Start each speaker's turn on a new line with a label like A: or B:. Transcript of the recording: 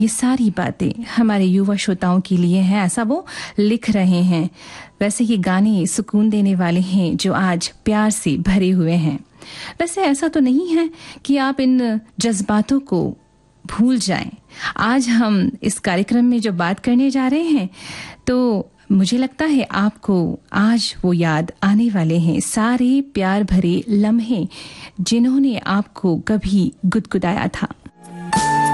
A: ये सारी बातें हमारे युवा श्रोताओं के लिए हैं, ऐसा वो लिख रहे हैं। वैसे ये गाने सुकून देने वाले हैं जो आज प्यार से भरे हुए हैं। वैसे ऐसा तो नहीं है कि आप इन जज्बातों को भूल जाएं। आज हम इस कार्यक्रम में जो बात करने जा रहे हैं तो मुझे लगता है आपको आज वो याद आने वाले हैं, सारे प्यार भरे लम्हे जिन्होंने आपको कभी गुदगुदाया था।